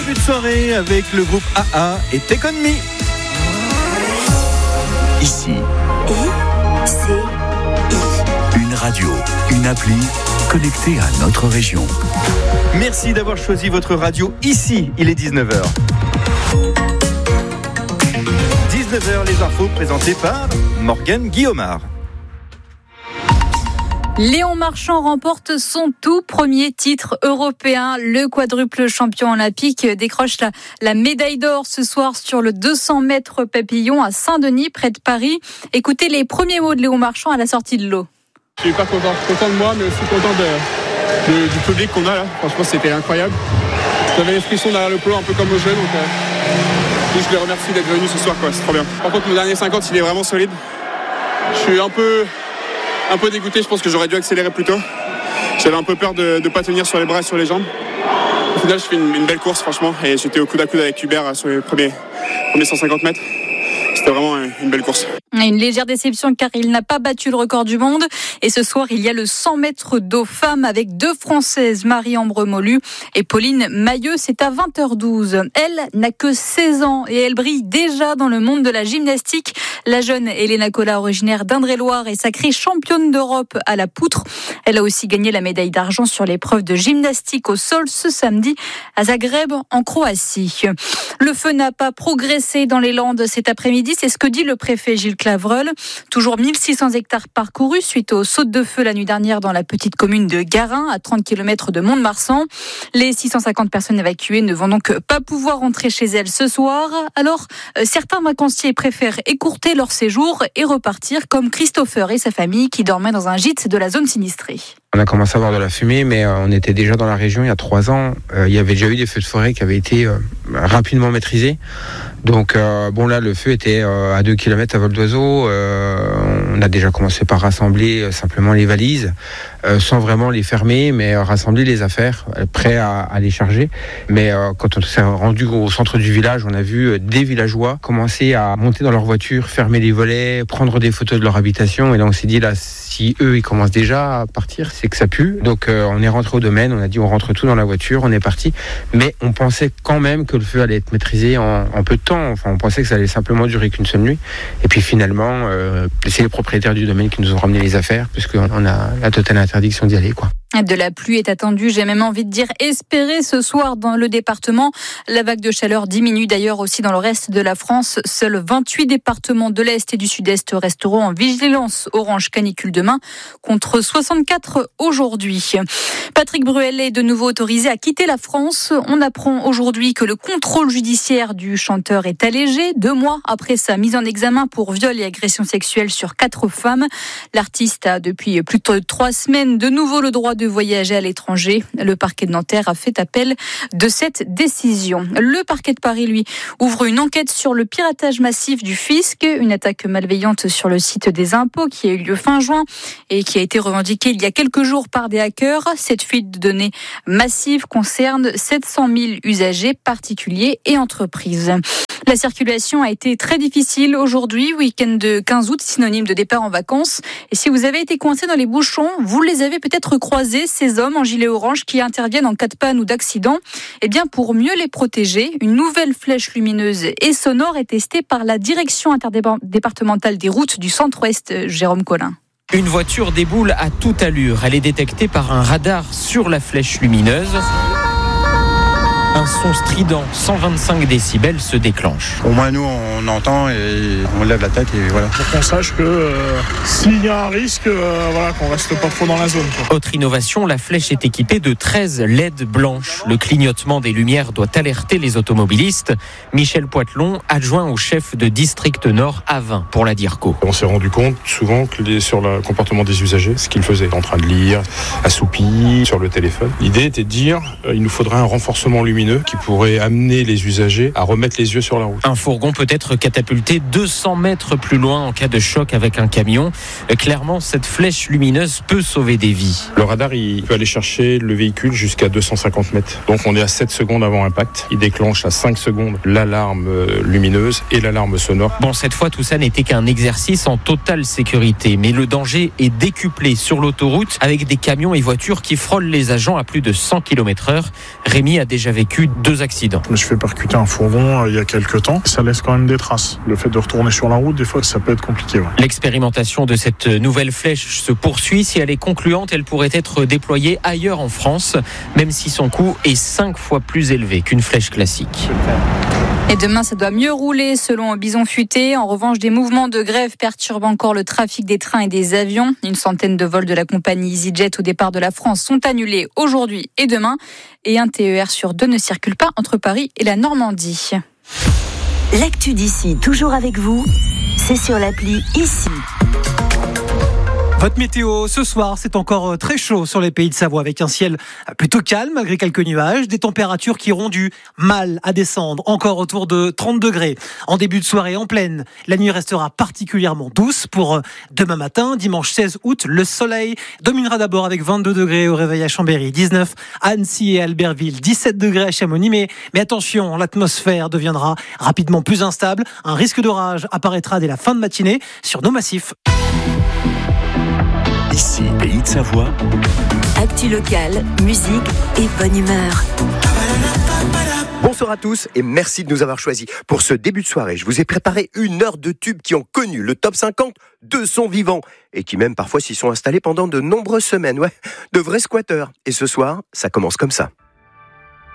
début de soirée avec le groupe AA et Take On Me. Ici, une radio, une appli connectée à notre région. Merci d'avoir choisi votre radio ici. Il est 19h. 19h, les infos présentées par Morgane Guillaumard. Léon Marchand remporte son tout premier titre européen. Le quadruple champion olympique décroche la médaille d'or ce soir sur le 200 mètres papillon à Saint-Denis, près de Paris. Écoutez les premiers mots de Léon Marchand à la sortie de l'eau. Je suis hyper content de moi, mais aussi content du public qu'on a là. Franchement, c'était incroyable. J'avais les frissons derrière le peloton, un peu comme au jeu, donc je les remercie d'être venus ce soir, quoi. C'est trop bien. Par contre, mon dernier 50, il est vraiment solide. Je suis un peu dégoûté, je pense que j'aurais dû accélérer plus tôt. J'avais un peu peur de ne pas tenir sur les bras et sur les jambes. Au final, je fais une belle course, franchement, et j'étais au coude à coude avec Hubert sur les premiers 150 mètres. C'était vraiment une belle course. Une légère déception car il n'a pas battu le record du monde. Et ce soir, il y a le 100 mètres d'eau femmes avec deux Françaises, Marie-Ambre Molu et Pauline Mailleux. C'est à 20h12. Elle n'a que 16 ans et elle brille déjà dans le monde de la gymnastique. La jeune Elena Cola, originaire d'Indre-et-Loire, est sacrée championne d'Europe à la poutre. Elle a aussi gagné la médaille d'argent sur l'épreuve de gymnastique au sol ce samedi à Zagreb, en Croatie. Le feu n'a pas progressé dans les Landes cet après-midi. C'est ce que dit le préfet Gilles Clavreul. Toujours 1600 hectares parcourus suite aux sautes de feu la nuit dernière dans la petite commune de Garin, à 30 km de Mont-de-Marsan. Les 650 personnes évacuées ne vont donc pas pouvoir rentrer chez elles ce soir. Alors, certains vacanciers préfèrent écourter leur séjour et repartir, comme Christopher et sa famille qui dormaient dans un gîte de la zone sinistrée. On a commencé à voir de la fumée, mais on était déjà dans la région il y a 3 ans. Il y avait déjà eu des feux de forêt qui avaient été rapidement maîtrisés. Donc là, le feu était à 2 km à vol d'oiseau. On a déjà commencé par rassembler simplement les valises, sans vraiment les fermer, mais rassembler les affaires, prêts à les charger. Mais quand on s'est rendu au centre du village, on a vu des villageois commencer à monter dans leur voiture, fermer les volets, prendre des photos de leur habitation. Et là, on s'est dit, là, si eux, ils commencent déjà à partir, c'est que ça pue. Donc on est rentré au domaine, on a dit on rentre tout dans la voiture, on est parti. Mais on pensait quand même que le feu allait être maîtrisé en peu de temps. Enfin, on pensait que ça allait simplement durer qu'une seule nuit. Et puis finalement, c'est les propriétaires du domaine qui nous ont ramené les affaires, puisqu'on a la totale interdiction d'y aller, quoi. De la pluie est attendue, j'ai même envie de dire espérée ce soir dans le département. La vague de chaleur diminue d'ailleurs aussi dans le reste de la France. Seuls 28 départements de l'Est et du Sud-Est resteront en vigilance orange canicule demain, contre 64 aujourd'hui. Patrick Bruel est de nouveau autorisé à quitter la France. On apprend aujourd'hui que le contrôle judiciaire du chanteur est allégé, 2 mois après sa mise en examen pour viol et agression sexuelle sur 4 femmes. L'artiste a depuis plus de 3 semaines de nouveau le droit de voyager à l'étranger. Le parquet de Nanterre a fait appel de cette décision. Le parquet de Paris, lui, ouvre une enquête sur le piratage massif du fisc, une attaque malveillante sur le site des impôts qui a eu lieu fin juin et qui a été revendiquée il y a quelques jours par des hackers. Cette fuite de données massive concerne 700 000 usagers, particuliers et entreprises. La circulation a été très difficile aujourd'hui, week-end de 15 août, synonyme de départ en vacances. Et si vous avez été coincé dans les bouchons, vous les avez peut-être croisés, ces hommes en gilet orange qui interviennent en cas de panne ou d'accident. Eh bien, pour mieux les protéger, une nouvelle flèche lumineuse et sonore est testée par la direction interdépartementale des routes du Centre-Ouest, Jérôme Collin. Une voiture déboule à toute allure. Elle est détectée par un radar sur la flèche lumineuse. Un son strident, 125 décibels, se déclenche. Au moins, nous, on entend et on lève la tête et voilà. Pour qu'on sache que s'il y a un risque, qu'on reste pas trop dans la zone, quoi. Autre innovation, la flèche est équipée de 13 LED blanches. Le clignotement des lumières doit alerter les automobilistes. Michel Poitelon, adjoint au chef de district Nord à 20 pour la DIRCO. On s'est rendu compte souvent que sur le comportement des usagers, ce qu'ils faisaient, en train de lire, assoupi, sur le téléphone. L'idée était de dire il nous faudrait un renforcement lumineux qui pourrait amener les usagers à remettre les yeux sur la route. Un fourgon peut être catapulté 200 mètres plus loin en cas de choc avec un camion. Clairement, cette flèche lumineuse peut sauver des vies. Le radar, il peut aller chercher le véhicule jusqu'à 250 mètres. Donc on est à 7 secondes avant impact. Il déclenche à 5 secondes l'alarme lumineuse et l'alarme sonore. Bon, cette fois, tout ça n'était qu'un exercice en totale sécurité. Mais le danger est décuplé sur l'autoroute avec des camions et voitures qui frôlent les agents à plus de 100 km/h. Rémi a déjà vécu vécu 2 accidents. Je me suis fait percuter un fourgon il y a quelques temps. Ça laisse quand même des traces. Le fait de retourner sur la route, des fois, ça peut être compliqué. Ouais. L'expérimentation de cette nouvelle flèche se poursuit. Si elle est concluante, elle pourrait être déployée ailleurs en France, même si son coût est 5 fois plus élevé qu'une flèche classique. Et demain, ça doit mieux rouler selon Bison Futé. En revanche, des mouvements de grève perturbent encore le trafic des trains et des avions. Une centaine de vols de la compagnie EasyJet au départ de la France sont annulés aujourd'hui et demain. Et un TER sur 2 ne circule pas entre Paris et la Normandie. L'actu d'ici, toujours avec vous, c'est sur l'appli Ici. Votre météo, ce soir, c'est encore très chaud sur les pays de Savoie avec un ciel plutôt calme malgré quelques nuages, des températures qui auront du mal à descendre, encore autour de 30 degrés. En début de soirée en pleine, la nuit restera particulièrement douce pour demain matin, dimanche 16 août. Le soleil dominera d'abord avec 22 degrés au réveil à Chambéry, 19 à Annecy et Albertville, 17 degrés à Chamonix. Mais attention, l'atmosphère deviendra rapidement plus instable. Un risque d'orage apparaîtra dès la fin de matinée sur nos massifs. Ici, Pays de Savoie. Actu locale, musique et bonne humeur. Bonsoir à tous et merci de nous avoir choisis. Pour ce début de soirée, je vous ai préparé 1 heure de tubes qui ont connu le top 50 de son vivant et qui même parfois s'y sont installés pendant de nombreuses semaines. Ouais, de vrais squatteurs. Et ce soir, ça commence comme ça.